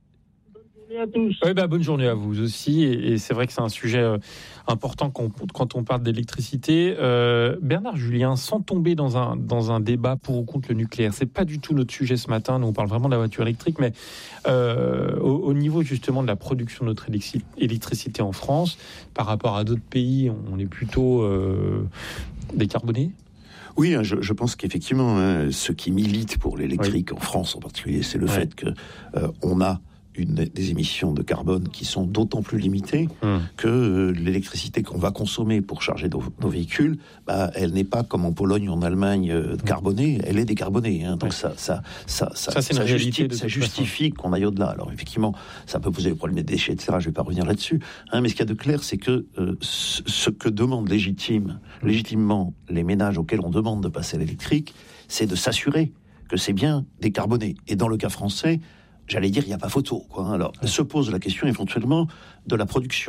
À tous. Oui, bah, bonne journée à vous aussi. Et, et c'est vrai que c'est un sujet euh, important quand, quand on parle d'électricité. Euh, Bernard Julien, sans tomber dans un, dans un débat pour ou contre le nucléaire, c'est pas du tout notre sujet ce matin. Nous, on parle vraiment de la voiture électrique, mais euh, au, au niveau justement de la production de notre électricité en France, par rapport à d'autres pays, on est plutôt euh, décarboné. Oui, je, je pense qu'effectivement, hein, ceux qui militent pour l'électrique oui. en France en particulier, c'est le ouais. fait que euh, on a Une, des émissions de carbone qui sont d'autant plus limitées mmh. que euh, l'électricité qu'on va consommer pour charger nos, nos véhicules, bah, elle n'est pas comme en Pologne ou en Allemagne euh, carbonée, elle est décarbonée. Hein, donc ouais. ça, ça, ça, ça, ça, ça, justifie, ça justifie qu'on aille au-delà. Alors effectivement, ça peut poser le problème des déchets, et cetera. Je ne vais pas revenir là-dessus. Hein, mais ce qu'il y a de clair, c'est que euh, ce que demandent légitime, légitimement les ménages auxquels on demande de passer à l'électrique, c'est de s'assurer que c'est bien décarboné. Et dans le cas français, j'allais dire, il n'y a pas photo, quoi. Alors, se pose la question éventuellement de la production.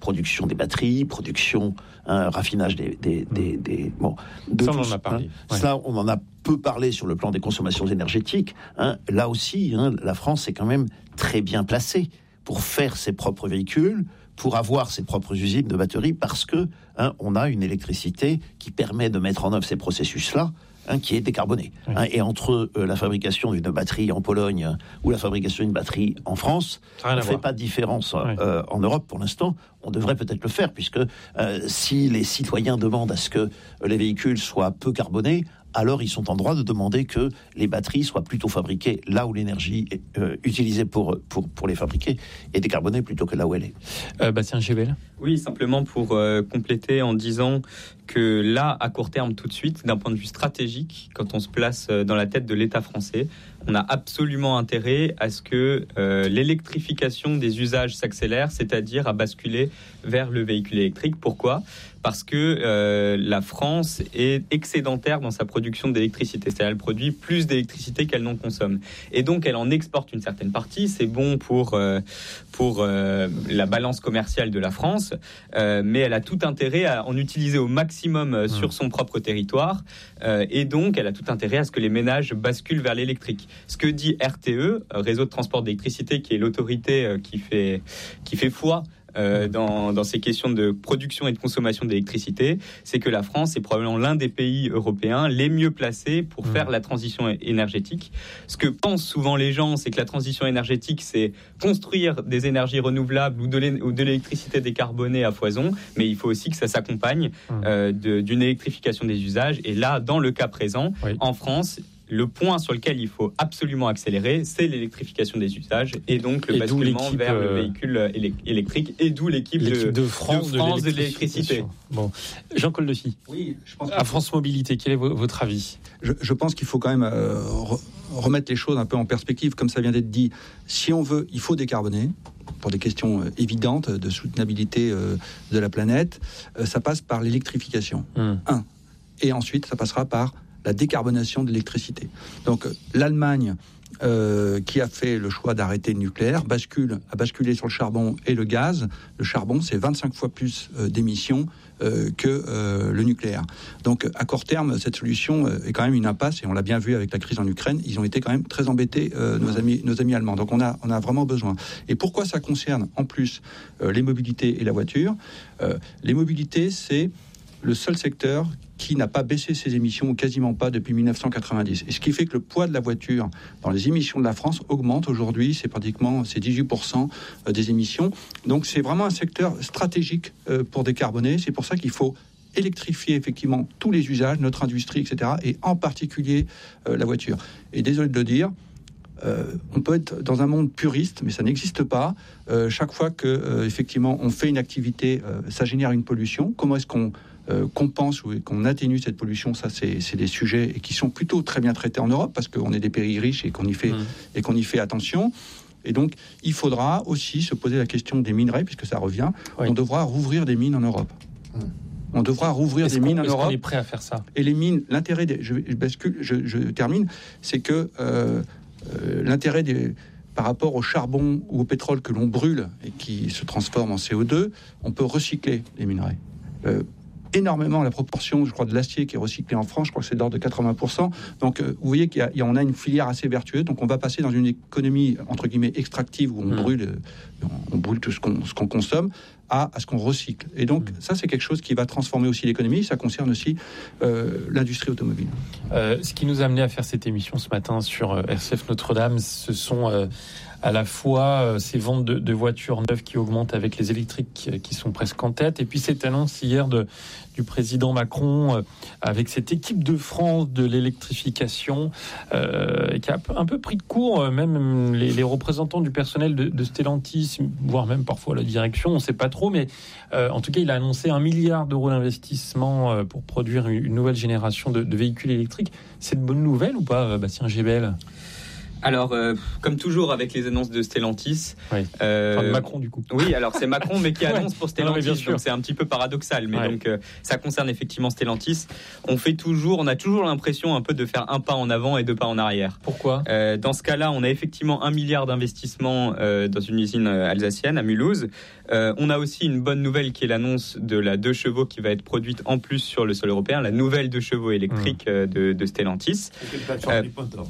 production des batteries, production, hein, raffinage des, des, des, des bon. De ça, tout, on en a parlé. Hein, ouais. Ça, on en a peu parlé sur le plan des consommations énergétiques. Hein. Là aussi, hein, la France est quand même très bien placée pour faire ses propres véhicules, pour avoir ses propres usines de batteries, parce que hein, on a une électricité qui permet de mettre en œuvre ces processus-là, hein, qui est décarbonée. Oui. Hein, et entre euh, la fabrication d'une batterie en Pologne euh, ou la fabrication d'une batterie en France, on ne fait pas de différence oui. euh, en Europe pour l'instant. On devrait peut-être le faire, puisque euh, si les citoyens demandent à ce que euh, les véhicules soient peu carbonés, alors ils sont en droit de demander que les batteries soient plutôt fabriquées là où l'énergie est euh, utilisée pour, pour, pour les fabriquer est décarbonée plutôt que là où elle est. Euh, Bastien Gebel. Oui, simplement pour euh, compléter en disant que là, à court terme, tout de suite, d'un point de vue stratégique, quand on se place dans la tête de l'État français, on a absolument intérêt à ce que euh, l'électrification des usages s'accélère, c'est-à-dire à basculer vers le véhicule électrique. Pourquoi ? Parce que euh, la France est excédentaire dans sa production d'électricité. C'est-à-dire elle produit plus d'électricité qu'elle n'en consomme. Et donc, elle en exporte une certaine partie. C'est bon pour, euh, pour euh, la balance commerciale de la France, euh, mais elle a tout intérêt à en utiliser au maximum euh, sur son propre territoire. Euh, et donc, elle a tout intérêt à ce que les ménages basculent vers l'électrique. Ce que dit R T E, Réseau de transport d'électricité, qui est l'autorité euh, qui fait, qui fait foi Euh, dans, dans ces questions de production et de consommation d'électricité, c'est que la France est probablement l'un des pays européens les mieux placés pour mmh. faire la transition énergétique. Ce que pensent souvent les gens, c'est que la transition énergétique, c'est construire des énergies renouvelables ou de, l'é- ou de l'électricité décarbonée à foison, mais il faut aussi que ça s'accompagne mmh. euh, de, d'une électrification des usages. Et là, dans le cas présent, oui. en France, le point sur lequel il faut absolument accélérer, c'est l'électrification des usages et donc le et basculement vers euh... le véhicule électrique, et d'où l'équipe, l'équipe de, de France de, France de, de l'électricité. Bon. Jean Coldessy, oui, je pense à France Mobilité, quel est votre avis ? je, je pense qu'il faut quand même euh, re- remettre les choses un peu en perspective, comme ça vient d'être dit. Si on veut, il faut décarboner, pour des questions euh, évidentes de soutenabilité euh, de la planète. Euh, ça passe par l'électrification, mmh. un. Et ensuite, ça passera par la décarbonation de l'électricité. Donc l'Allemagne, euh, qui a fait le choix d'arrêter le nucléaire, bascule, a basculé sur le charbon et le gaz. Le charbon, c'est vingt-cinq fois plus euh, d'émissions euh, que euh, le nucléaire. Donc à court terme, cette solution euh, est quand même une impasse, et on l'a bien vu avec la crise en Ukraine. Ils ont été quand même très embêtés, euh, nos amis, nos amis allemands. Donc on a, on a vraiment besoin. Et pourquoi ça concerne en plus euh, les mobilités et la voiture ? euh, Les mobilités, c'est le seul secteur qui n'a pas baissé ses émissions, ou quasiment pas, depuis dix-neuf cent quatre-vingt-dix. Et ce qui fait que le poids de la voiture dans les émissions de la France augmente aujourd'hui. C'est pratiquement c'est dix-huit pour cent des émissions. Donc c'est vraiment un secteur stratégique pour décarboner. C'est pour ça qu'il faut électrifier effectivement tous les usages, notre industrie, et cetera, et en particulier euh, la voiture. Et désolé de le dire, Euh, on peut être dans un monde puriste, mais ça n'existe pas. Euh, chaque fois que euh, effectivement on fait une activité, euh, ça génère une pollution. Comment est-ce qu'on euh, compense ou qu'on atténue cette pollution ? Ça, c'est, c'est des sujets qui sont plutôt très bien traités en Europe, parce qu'on est des pays riches et qu'on y fait mmh. et qu'on y fait attention. Et donc, il faudra aussi se poser la question des minerais, puisque ça revient. Oui. On devra rouvrir des mines en Europe. Mmh. On devra rouvrir est-ce des mines en est-ce Europe. On est prêt à faire ça. Et les mines, l'intérêt des, je, je bascule, je, je termine, c'est que euh, Euh, l'intérêt des, par rapport au charbon ou au pétrole que l'on brûle et qui se transforme en C O deux, on peut recycler les minerais. Euh, énormément la proportion, je crois, de l'acier qui est recyclé en France, je crois que c'est de l'ordre de quatre-vingts pour cent. Donc, euh, vous voyez qu'il y a, on a une filière assez vertueuse. Donc, on va passer dans une économie, entre guillemets, extractive, où on, mmh. brûle, on brûle tout ce qu'on, ce qu'on consomme, à, à ce qu'on recycle. Et donc, mmh. ça, c'est quelque chose qui va transformer aussi l'économie. Ça concerne aussi euh, l'industrie automobile. Euh, ce qui nous a amené à faire cette émission ce matin sur euh, R C F Notre-Dame, ce sont... Euh, à la fois euh, ces ventes de, de voitures neuves qui augmentent avec les électriques euh, qui sont presque en tête, et puis cette annonce hier de, du président Macron euh, avec cette équipe de France de l'électrification euh, qui a un peu pris de court, euh, même les, les représentants du personnel de, de Stellantis, voire même parfois la direction, on ne sait pas trop, mais euh, en tout cas il a annoncé un milliard d'euros d'investissement euh, pour produire une, une nouvelle génération de, de véhicules électriques. C'est de bonne nouvelle ou pas, Bastien Gebel ? Alors, euh, comme toujours avec les annonces de Stellantis... Oui. Euh, enfin, de Macron, du coup. Oui, alors c'est Macron, mais qui annonce ouais. pour Stellantis, non, donc c'est un petit peu paradoxal. Mais ouais. donc, euh, ça concerne effectivement Stellantis. On fait toujours, on a toujours l'impression un peu de faire un pas en avant et deux pas en arrière. Pourquoi ? euh, Dans ce cas-là, on a effectivement un milliard d'investissements euh, dans une usine alsacienne, à Mulhouse. Euh, on a aussi une bonne nouvelle qui est l'annonce de la deux chevaux qui va être produite en plus sur le sol européen, la nouvelle deux chevaux électrique mmh. de, de Stellantis. Euh,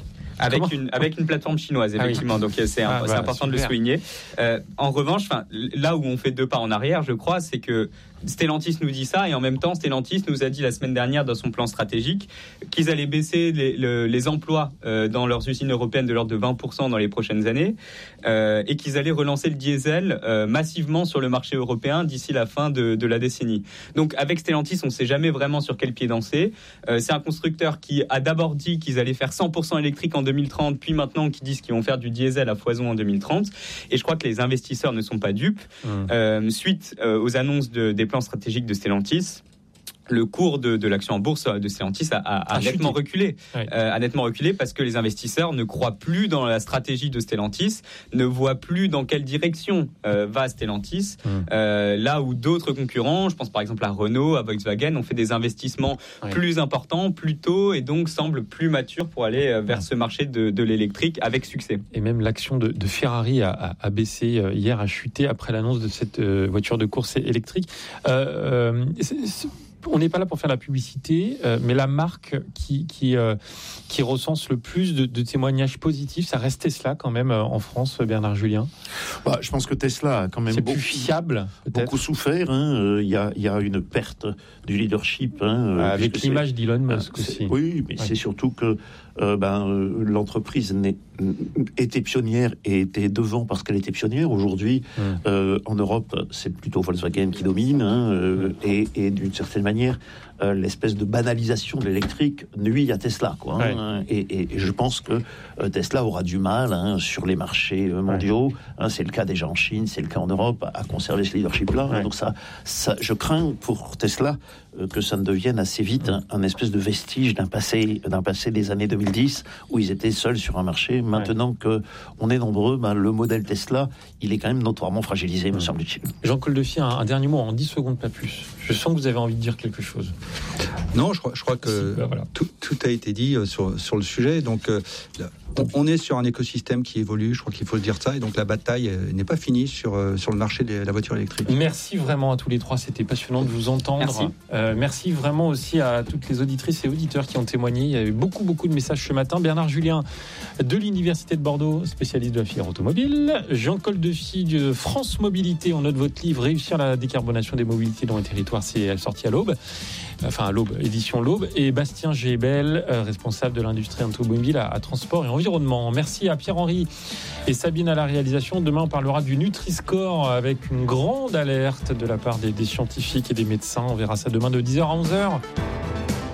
Avec une, avec une plateforme chinoise, effectivement. Ah oui. Donc, c'est, ah, c'est voilà, important super. de le souligner. Euh, en revanche, là où on fait deux pas en arrière, je crois, c'est que Stellantis nous dit ça, et en même temps, Stellantis nous a dit la semaine dernière dans son plan stratégique qu'ils allaient baisser les, les, les emplois euh, dans leurs usines européennes de l'ordre de vingt pour cent dans les prochaines années, euh, et qu'ils allaient relancer le diesel euh, massivement sur le marché européen d'ici la fin de, de la décennie. Donc, avec Stellantis, on ne sait jamais vraiment sur quel pied danser. Euh, c'est un constructeur qui a d'abord dit qu'ils allaient faire cent pour cent électrique en deux mille trente, puis maintenant qui disent qu'ils vont faire du diesel à foison en deux mille trente. Et je crois que les investisseurs ne sont pas dupes. Mmh. Euh, suite euh, aux annonces de, des plans stratégiques de Stellantis, le cours de, de l'action en bourse de Stellantis a, a, a nettement reculé. Oui. Euh, a nettement reculé parce que les investisseurs ne croient plus dans la stratégie de Stellantis, ne voient plus dans quelle direction euh, va Stellantis. Mmh. Euh, là où d'autres concurrents, je pense par exemple à Renault, à Volkswagen, ont fait des investissements oui. plus importants, plus tôt, et donc semblent plus matures pour aller vers ce marché de, de l'électrique avec succès. Et même l'action de, de Ferrari a, a, a baissé hier, a chuté après l'annonce de cette euh, voiture de course électrique. Euh, euh, c'est, c'est... On n'est pas là pour faire la publicité, euh, mais la marque qui, qui, euh, qui recense le plus de, de témoignages positifs, ça reste Tesla quand même euh, en France, Bernard Julien. Bah, je pense que Tesla a quand même c'est beaucoup, plus fiable, peut-être. beaucoup souffert. Il hein. euh, y, a, y a une perte du leadership. Hein, euh, Avec l'image d'Elon Musk euh, aussi. Oui, mais ouais. c'est surtout que euh, ben, euh, l'entreprise n'est, était pionnière et était devant parce qu'elle était pionnière. Aujourd'hui, mmh. euh, en Europe, c'est plutôt Volkswagen qui domine hein, euh, mmh. et, et d'une certaine manière, manière, euh, l'espèce de banalisation de l'électrique nuit à Tesla, quoi. Ouais. Hein, et, et, et je pense que euh, Tesla aura du mal hein, sur les marchés euh, mondiaux. Ouais. Hein, c'est le cas déjà en Chine, c'est le cas en Europe, à, à conserver ce leadership-là. Ouais. Hein, donc ça, ça, je crains pour Tesla euh, que ça ne devienne assez vite un, un espèce de vestige d'un passé, d'un passé des années deux mille dix où ils étaient seuls sur un marché. Maintenant ouais. que on est nombreux, ben, le modèle Tesla, il est quand même notoirement fragilisé, ouais. me semble-t-il. Jean-Claude Deffier, un, un dernier mot en dix secondes, pas plus. Je sens que vous avez envie de dire quelque chose. Non, je crois, je crois que ben voilà. tout, tout a été dit sur, sur le sujet. Donc, euh, on, on est sur un écosystème qui évolue, je crois qu'il faut le dire ça. Et donc, la bataille euh, n'est pas finie sur, euh, sur le marché de la voiture électrique. Merci vraiment à tous les trois. C'était passionnant de vous entendre. Merci. Euh, merci vraiment aussi à toutes les auditrices et auditeurs qui ont témoigné. Il y a eu beaucoup, beaucoup de messages ce matin. Bernard Julien de l'Université de Bordeaux, spécialiste de la filière automobile. Jean-Claude Deffier de France Mobilité. On note votre livre Réussir la décarbonation des mobilités dans les territoires. C'est sorti à l'Aube. Enfin, à l'Aube, édition l'Aube. Et Bastien Gébel, euh, responsable de l'industrie automobile à, à Transport et Environnement. Merci à Pierre-Henri et Sabine à la réalisation. Demain, on parlera du Nutri-Score avec une grande alerte de la part des, des scientifiques et des médecins. On verra ça demain de dix heures à onze heures.